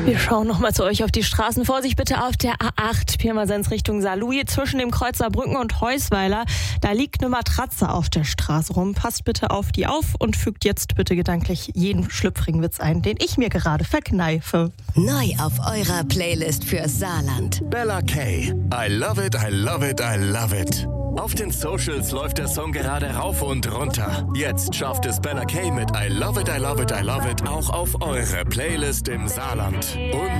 Wir schauen nochmal zu euch auf die Straßen. Vorsicht bitte auf der A8, Pirmasens Richtung Saarlouis, zwischen dem Kreuz Saarbrücken und Heusweiler. Da liegt eine Matratze auf der Straße rum. Passt bitte auf die auf und fügt jetzt bitte gedanklich jeden schlüpfrigen Witz ein, den ich mir gerade verkneife. Neu auf eurer Playlist für Saarland. Bella K. I love it, I love it, I love it. Auf den Socials läuft der Song gerade rauf und runter. Jetzt schafft es Bella K mit I love it, I love it, I love it auch auf eure Playlist im Saarland. Und